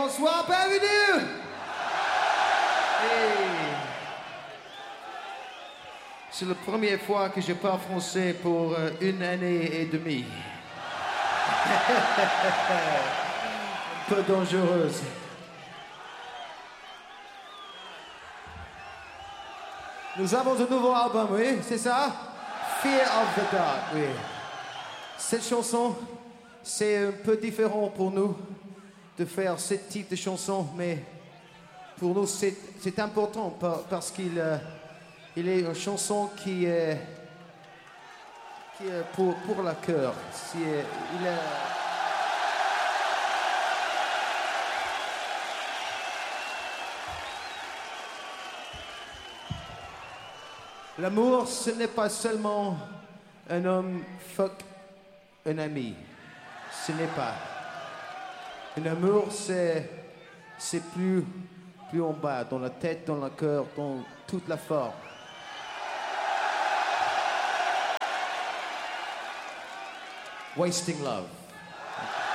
bonsoir, bienvenue. C'est la première fois que je parle français pour une année et demie. Un peu dangereuse. Nous avons un nouveau album, oui, c'est ça? Fear of the Dark, oui. Cette chanson, c'est un peu différent pour nous de faire ce type de chanson, mais pour nous, c'est important parce qu'il est une chanson qui est pour le cœur. L'amour, ce n'est pas seulement un homme fuck un ami. Ce n'est pas. Un amour, c'est plus en bas, dans la tête, dans le cœur, dans toute la forme. Wasting Love.